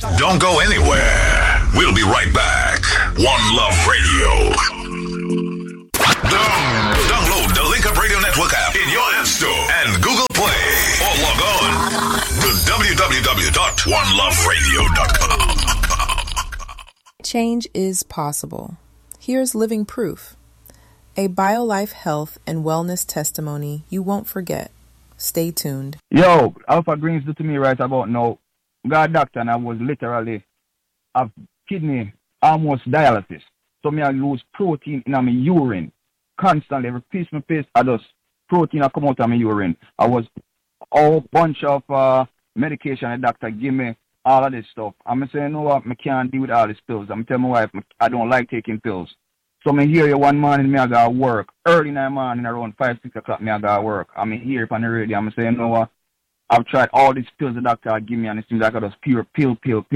Don't go anywhere. We'll be right back. One Love Radio. Download the Link Up Radio Network app in your App Store and Google Play. Or log on to www.oneloveradio.com. Change is possible. Here's living proof. A BioLife health and wellness testimony you won't forget. Stay tuned. Yo, Alpha Greens do to me right about now. Got a doctor and I was literally have kidney almost dialysis. So me I lose protein in my urine. Constantly, every piece of paste, I just protein I come out of my urine. I was a bunch of medication the doctor give me, all of this stuff. I'm saying, you know what, I can't deal with all these pills. I'm telling my wife, I don't like taking pills. So I hear you one morning, me I got work. Early in the morning, around 5, 6 o'clock, me I got work. I'm here on the radio. I'm saying, you know what, I've tried all these pills the doctor give me, and it seems like I just pure pill.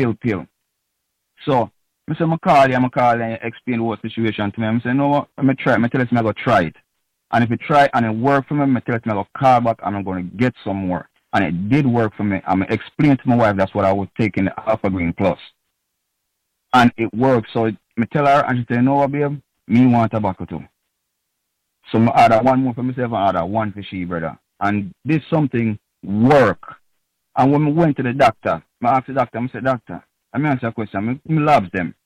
So, I say, I'm call you and explain what situation to me. I'm saying, you know what, I'm tell us me I go try it. And if it try and it work for me, I tell us me I go call back and I'm going to get some more. And it did work for me. I'm explain to my wife that's what I was taking, the Alpha Green Plus. And it worked. So I tell her, and she say, you know what, babe, me want tobacco too. So I order one more for myself and order one for she, brother. And this something work. And when I went to the doctor, I asked the doctor, I said, doctor, I answer a question, I loves them.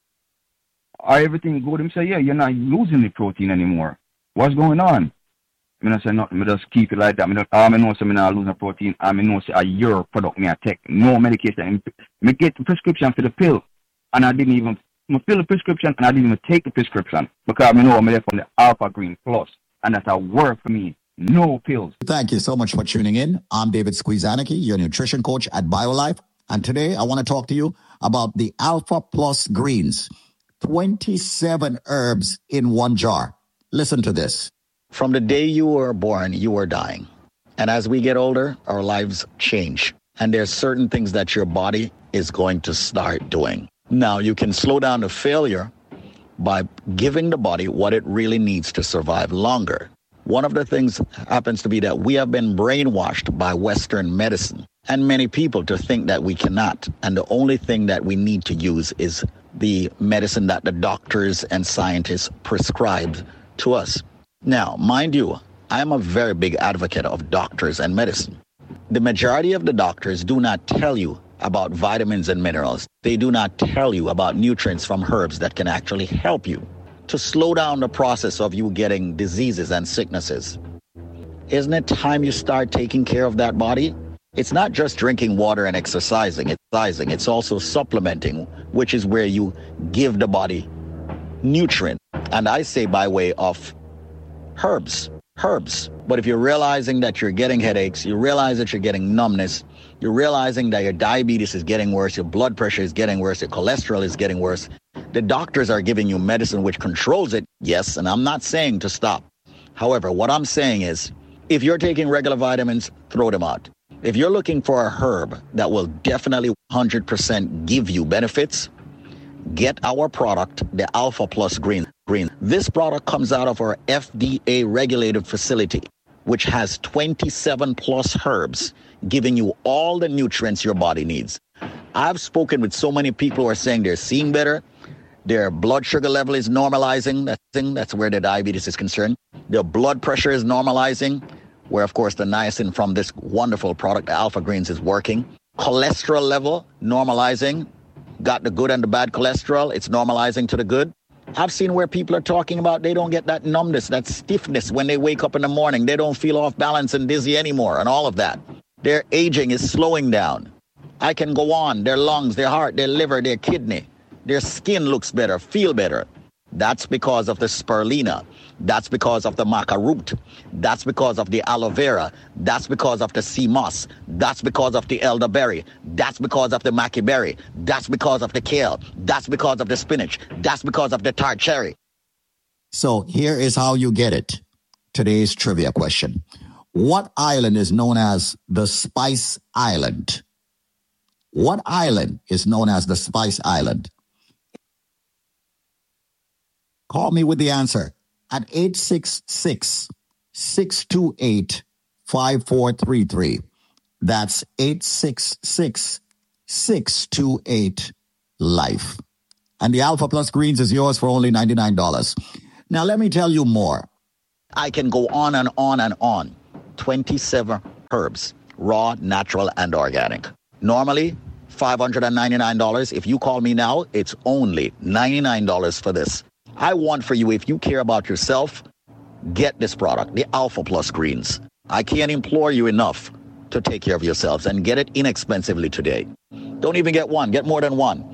Are everything good? He say, yeah, you're not losing the protein anymore. What's going on? I say nothing, I just keep it like that. I know I'm not losing protein. I know say your product me I take. No medication. I get the prescription for the pill. And I didn't even fill the prescription and I didn't even take the prescription. Because I know I'm there from the Alpha Green Plus. And that's a work for me. No pills. Thank you so much for tuning in. I'm David Squeezaniki, your nutrition coach at BioLife. And today I want to talk to you about the Alpha Plus Greens. 27 herbs in one jar. Listen to this. From the day you were born, you were dying. And as we get older, our lives change. And there's certain things that your body is going to start doing. Now, you can slow down the failure by giving the body what it really needs to survive longer. One of the things happens to be that we have been brainwashed by Western medicine and many people to think that we cannot. And the only thing that we need to use is the medicine that the doctors and scientists prescribe to us. Now, mind you, I'm a very big advocate of doctors and medicine. The majority of the doctors do not tell you about vitamins and minerals. They do not tell you about nutrients from herbs that can actually help you to slow down the process of you getting diseases and sicknesses. Isn't it time you start taking care of that body? It's not just drinking water and exercising. It's also supplementing, which is where you give the body nutrient. And I say by way of herbs. But if you're realizing that you're getting headaches, you realize that you're getting numbness, you're realizing that your diabetes is getting worse, your blood pressure is getting worse, your cholesterol is getting worse, the doctors are giving you medicine which controls it, yes, and I'm not saying to stop. However, what I'm saying is, if you're taking regular vitamins, throw them out. If you're looking for a herb that will definitely 100% give you benefits, get our product, the Alpha Plus Green. This product comes out of our FDA regulated facility, which has 27 plus herbs, giving you all the nutrients your body needs. I've spoken with so many people who are saying they're seeing better. Their blood sugar level is normalizing. That's where their diabetes is concerned. Their blood pressure is normalizing, where, of course, the niacin from this wonderful product, the Alpha Greens, is working. Cholesterol level normalizing. Got the good and the bad cholesterol. It's normalizing to the good. I've seen where people are talking about they don't get that numbness, that stiffness when they wake up in the morning. They don't feel off balance and dizzy anymore and all of that. Their aging is slowing down. I can go on. Their lungs, their heart, their liver, their kidney. Their skin looks better, feel better. That's because of the spirulina. That's because of the maca root. That's because of the aloe vera. That's because of the sea moss. That's because of the elderberry. That's because of the maca berry. That's because of the kale. That's because of the spinach. That's because of the tart cherry. So here is how you get it. Today's trivia question. What island is known as the Spice Island? What island is known as the Spice Island? Call me with the answer at 866-628-5433. That's 866 628-LIFE. And the Alpha Plus Greens is yours for only $99. Now, let me tell you more. I can go on and on and on. 27 herbs, raw, natural, and organic. Normally, $599. If you call me now, it's only $99 for this. I want for you, if you care about yourself, get this product, the Alpha Plus Greens. I can't implore you enough to take care of yourselves and get it inexpensively today. Don't even get one, get more than one.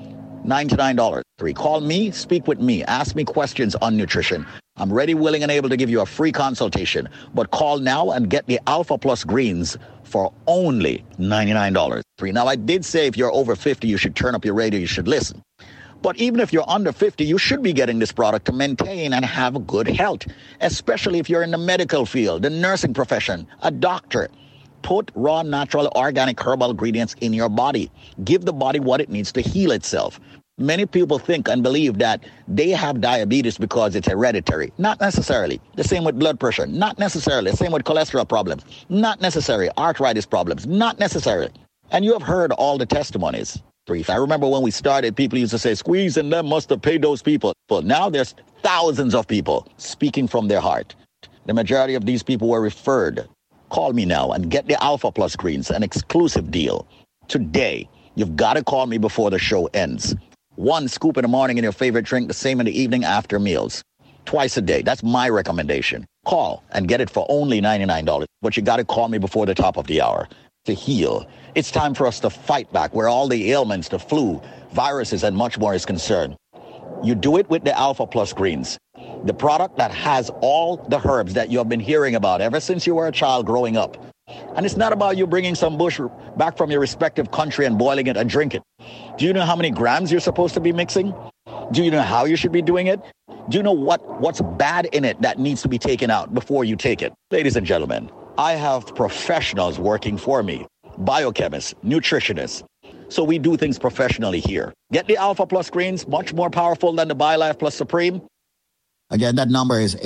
$99. Call me, speak with me, ask me questions on nutrition. I'm ready, willing, and able to give you a free consultation. But call now and get the Alpha Plus Greens for only $99. Now, I did say if you're over 50, you should turn up your radio, you should listen. But even if you're under 50, you should be getting this product to maintain and have good health, especially if you're in the medical field, the nursing profession, a doctor. Put raw, natural, organic herbal ingredients in your body. Give the body what it needs to heal itself. Many people think and believe that they have diabetes because it's hereditary. Not necessarily. The same with blood pressure. Not necessarily. The same with cholesterol problems. Not necessary. Arthritis problems. Not necessary. And you have heard all the testimonies. I remember when we started, people used to say, Squeeze and them must have paid those people. But now there's thousands of people speaking from their heart. The majority of these people were referred. Call me now and get the Alpha Plus Greens, an exclusive deal. Today, you've got to call me before the show ends. 1 scoop in the morning in your favorite drink, the same in the evening after meals. Twice a day. That's my recommendation. Call and get it for only $99. But you got to call me before the top of the hour to heal. It's time for us to fight back where all the ailments, the flu, viruses, and much more is concerned. You do it with the Alpha Plus Greens, the product that has all the herbs that you have been hearing about ever since you were a child growing up. And it's not about you bringing some bush back from your respective country and boiling it and drink it. Do you know how many grams you're supposed to be mixing? Do you know how you should be doing it? Do you know what's bad in it that needs to be taken out before you take it? Ladies and gentlemen, I have professionals working for me, biochemists, nutritionists. So we do things professionally here. Get the Alpha Plus Greens, much more powerful than the BioLife Plus Supreme. Again, that number is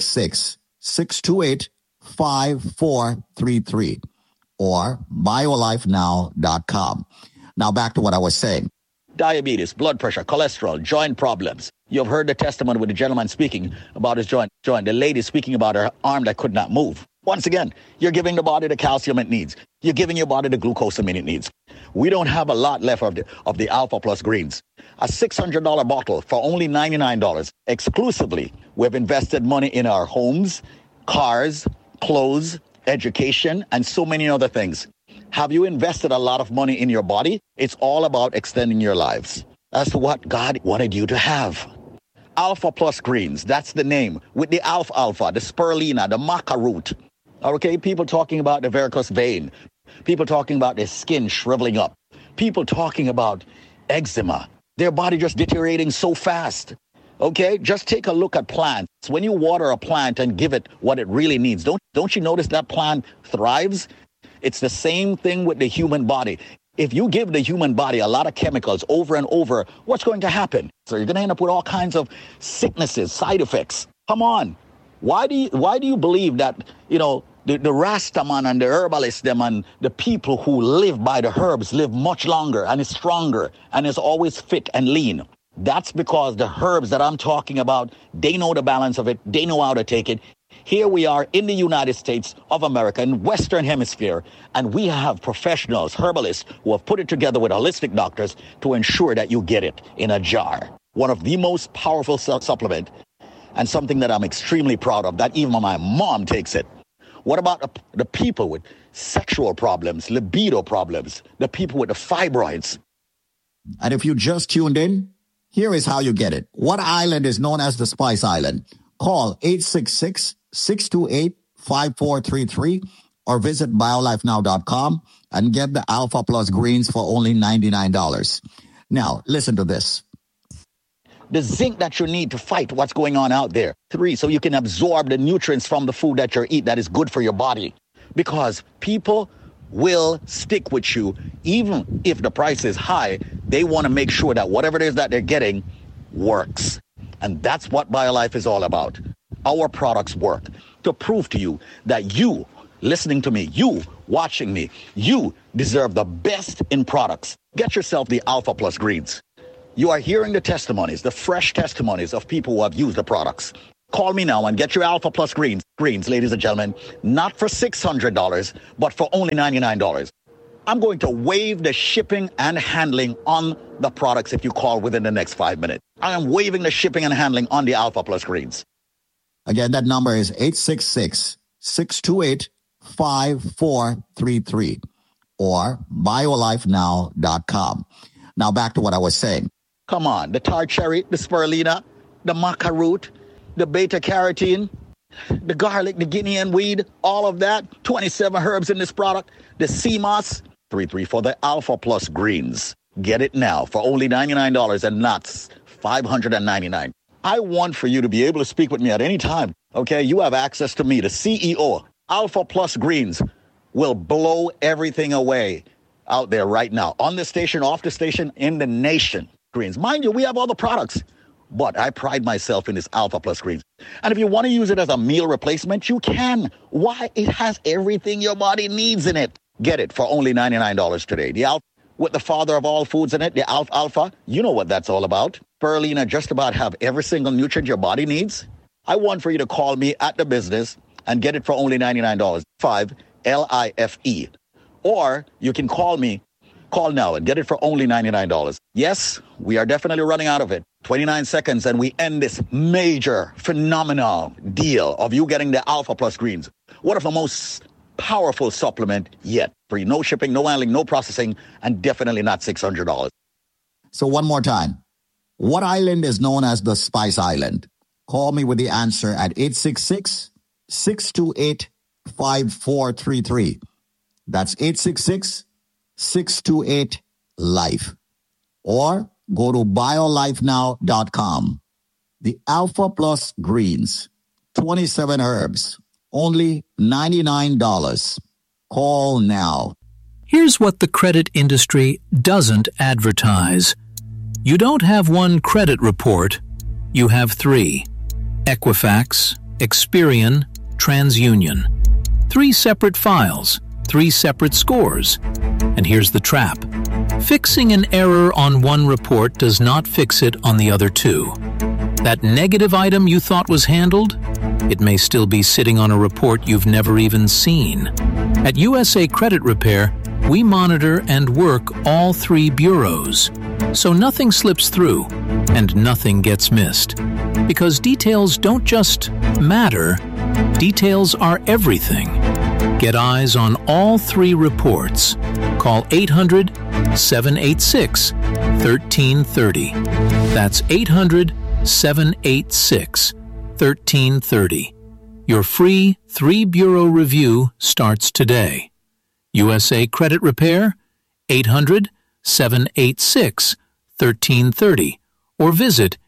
866-628-5433 or biolifenow.com. Now back to what I was saying. Diabetes, blood pressure, cholesterol, joint problems. You've heard the testimony with the gentleman speaking about his joint, the lady speaking about her arm that could not move. Once again, you're giving the body the calcium it needs. You're giving your body the glucosamine it needs. We don't have a lot left of the Alpha Plus Greens. A $600 bottle for only $99. Exclusively, we've invested money in our homes, cars, clothes, education, and so many other things. Have you invested a lot of money in your body? It's all about extending your lives. That's what God wanted you to have. Alpha Plus Greens, that's the name. With the alfalfa, the spirulina, the maca root. Okay, people talking about the varicose vein. People talking about their skin shriveling up. People talking about eczema. Their body just deteriorating so fast. Okay, just take a look at plants. When you water a plant and give it what it really needs, don't you notice that plant thrives? It's the same thing with the human body. If you give the human body a lot of chemicals over and over, what's going to happen? So you're going to end up with all kinds of sicknesses, side effects. Come on. Why do you believe that, the Rastaman and the herbalists, them and the people who live by the herbs live much longer and is stronger and is always fit and lean? That's because the herbs that I'm talking about, they know the balance of it. They know how to take it. Here we are in the United States of America, in Western Hemisphere, and we have professionals, herbalists, who have put it together with holistic doctors to ensure that you get it in a jar. One of the most powerful supplement, and something that I'm extremely proud of, that even my mom takes it. What about the people with sexual problems, libido problems, the people with the fibroids? And if you just tuned in, here is how you get it. What island is known as the Spice Island? Call 866-628-5433 or visit biolifenow.com and get the Alpha Plus Greens for only $99. Now, listen to this. The zinc that you need to fight what's going on out there. 3, so you can absorb the nutrients from the food that you eat that is good for your body. Because people will stick with you even if the price is high. They want to make sure that whatever it is that they're getting works. And that's what BioLife is all about. Our products work to prove to you that you listening to me, you watching me, you deserve the best in products. Get yourself the Alpha Plus Greens. You are hearing the testimonies, the fresh testimonies of people who have used the products. Call me now and get your Alpha Plus Greens, ladies and gentlemen, not for $600, but for only $99. I'm going to waive the shipping and handling on the products if you call within the next 5 minutes. I am waiving the shipping and handling on the Alpha Plus Greens. Again, that number is 866-628-5433 or biolifenow.com. Now back to what I was saying. Come on, the tar cherry, the spirulina, the maca root, the beta-carotene, the garlic, the Guinean weed, all of that, 27 herbs in this product, the sea moss, 33 for the Alpha Plus Greens. Get it now for only $99 and not $599. I want for you to be able to speak with me at any time, okay? You have access to me, the CEO. Alpha Plus Greens will blow everything away out there right now, on the station, off the station, in the nation. Greens. Mind you, we have all the products, but I pride myself in this Alpha Plus Greens. And if you want to use it as a meal replacement, you can. Why? It has everything your body needs in it. Get it for only $99 today. The Alpha, with the father of all foods in it, the Alpha, you know what that's all about. Spirulina just about have every single nutrient your body needs. I want for you to call me at the business and get it for only $99. 5 LIFE. Or you can call me. Call now and get it for only $99. Yes, we are definitely running out of it. 29 seconds and we end this major, phenomenal deal of you getting the Alpha Plus Greens. One of the most powerful supplement yet. Free, no shipping, no handling, no processing, and definitely not $600. So one more time. What island is known as the Spice Island? Call me with the answer at 866-628-5433. That's 866-628-LIFE. Or go to biolifenow.com. The Alpha Plus Greens, 27 herbs, only $99. Call now. Here's what the credit industry doesn't advertise. You don't have one credit report, you have three. Equifax, Experian, TransUnion. 3 separate files, 3 separate scores. And here's the trap. Fixing an error on one report does not fix it on the other 2. That negative item you thought was handled, it may still be sitting on a report you've never even seen. At USA Credit Repair, we monitor and work all 3 bureaus, so nothing slips through and nothing gets missed. Because details don't just matter, details are everything. Get eyes on all 3 reports. Call 800-786-1330. That's 800-786-1330. Your free 3-bureau review starts today. USA Credit Repair, 800-786-1330, or visit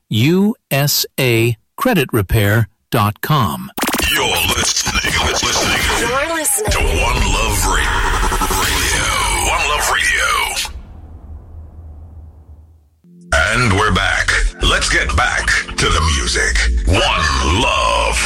usacreditrepair.com. You're listening to One Love Radio. One Love Radio. And we're back. Let's get back to the music. One Love.